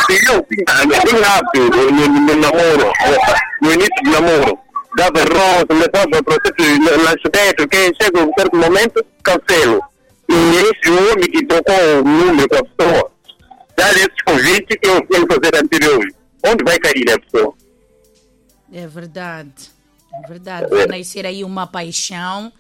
eu bem rápido no namoro, no início do namoro. Dava rosa, levava o processo lanchonete, que chega um certo momento, cancelo. E esse homem que trocou o número com a pessoa, dá esses convites que eu quero fazer anteriores. Onde vai cair a pessoa? É verdade. Vai nascer aí uma paixão.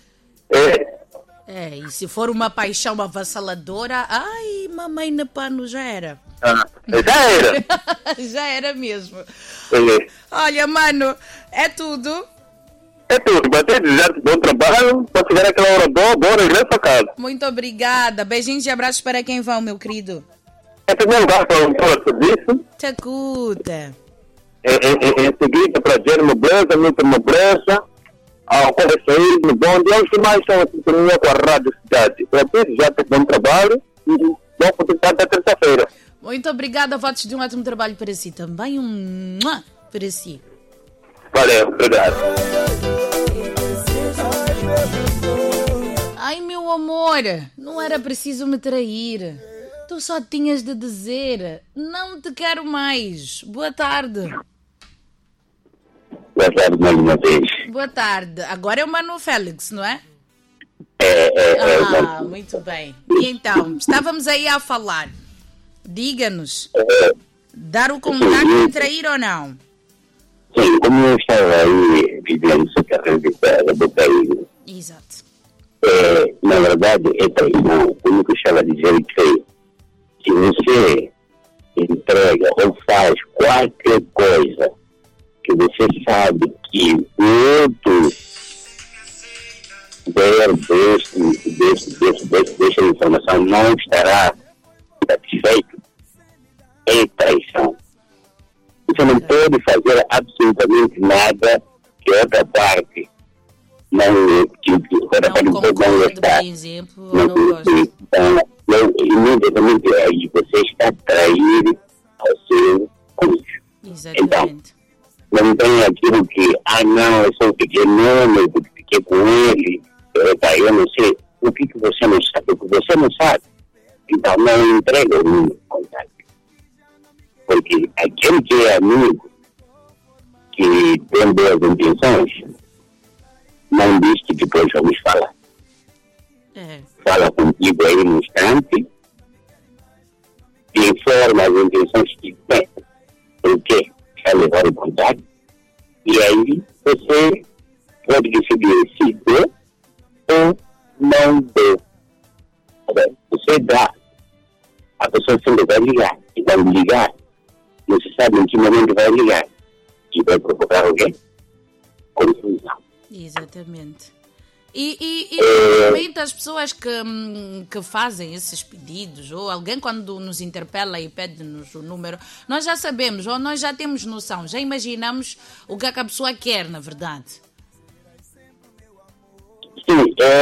E se for uma paixão avassaladora, ai, mamãe na pano, já era. Já era. Já era mesmo. Olha, mano, é tudo. É tudo. Bater desejar bom trabalho para chegar àquela hora boa, regresso a casa. Muito obrigada. Beijinhos e abraços para quem vão, meu querido. Em primeiro lugar, para o serviço. Tacuta. Em seguida, para Jerry Nobreza, Milton Nobreza, ao Conversaí, no Bonde, e os mais estão a sintonia com a Rádio Cidade. Para ti, já tem bom trabalho e bom continuar até terça-feira. Muito obrigada, votos de um ótimo trabalho para si também. Para si. Valeu, obrigado. Ai, meu amor, não era preciso me trair. Tu só tinhas de dizer, não te quero mais. Boa tarde. Boa tarde, mais uma vez. Boa tarde. Agora é o Manu Félix, não é? Muito bem. E então, estávamos aí a falar. Diga-nos, dar o contacto e trair ou não? Sim, como eu estava aí vivendo essa carreira do país. Exato. Na verdade, é traição. Como eu estava a dizer que se você entrega ou faz qualquer coisa que você sabe que o outro dessa informação não estará satisfeito, é traição. Você não pode fazer absolutamente nada que outra parte não concordo, por exemplo, não gosto. Então, imediatamente aí você está a trair ao seu cônjuge. Exatamente. Então, não tem aquilo que, eu só fiquei nome, porque fiquei com ele, eu não sei. O que você não sabe? O que você não sabe. Então, não entrega o número de contato. Porque aquele que é amigo, que tem boas intenções, não diz que depois vamos falar. Fala contigo aí no instante, informa as intenções que tem, porque quer levar o contato, e aí você pode decidir se deu ou não deu. Você dá, a pessoa sempre vai ligar, e vai ligar, não se sabe em que momento vai ligar, e vai provocar alguém confusão. Exatamente. E realmente as pessoas que fazem esses pedidos, ou alguém quando nos interpela e pede-nos o número, nós já sabemos, ou nós já temos noção, já imaginamos o que a pessoa quer, na verdade. Sim,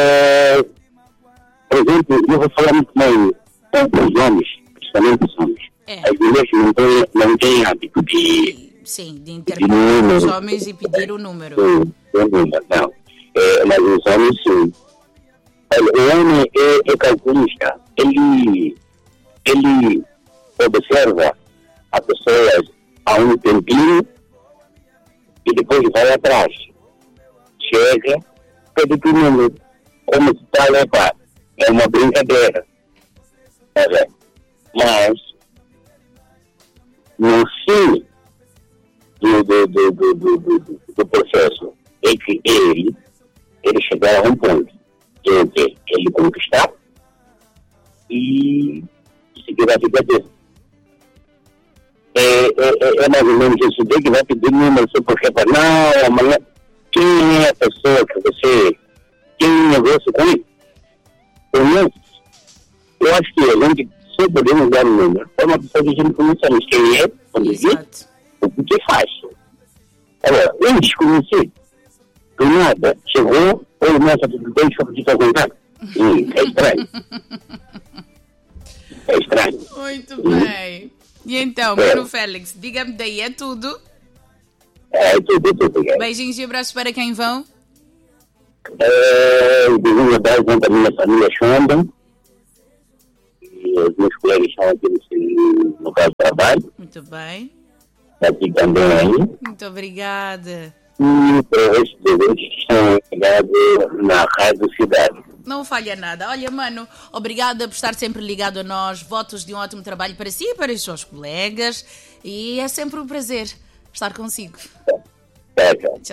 por exemplo, eu vou falar muito bem os homens, principalmente os homens. As mulheres não têm hábito de... Sim, de interpelar os homens e pedir o número. Não. Mas os homens, sim. O homem é calculista. Ele observa a pessoa há um tempinho e depois vai atrás. Chega, pede o número. Como se está a levar. É uma brincadeira. Mas, no fim do processo, é que ele chegar a um ponto que ele conquistar e seguir a vida dele. É mais ou menos isso daí que vai pedir número, porque não, amanhã, quem é a pessoa que você tem um negócio com ele? Eu acho que a gente só podemos dar um número. É uma pessoa que a gente conhece quem é, o que faz. Agora, eu desconheci. Do nada, chegou, ou nossa, tudo bem, deixa eu pedir para contar. É estranho. É estranho. Muito bem. E então, Manu Félix, diga-me daí, é tudo? É tudo. Beijinhos e abraços para quem vão? Devido a dar conta da minha família Xanda. E os meus colegas estão aqui no local de trabalho. Muito bem. Aqui também aí. Muito obrigada. E para os restos dos ouvintes que estão ligados na Rádio Cidade. Não falha nada. Olha, mano, obrigada por estar sempre ligado a nós. Votos de um ótimo trabalho para si e para os seus colegas. E é sempre um prazer estar consigo. Tchau, tchau.